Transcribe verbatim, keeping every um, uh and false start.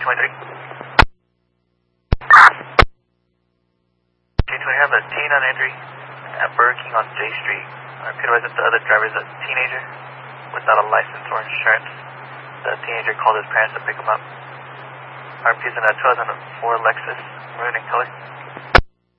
twenty-three. G twenty, have a teen on entry at Burger King on J Street. I could advise that the other driver is a teenager without a license or insurance. The teenager called his parents to pick him up. R P is in a two thousand four Lexus, maroon in color.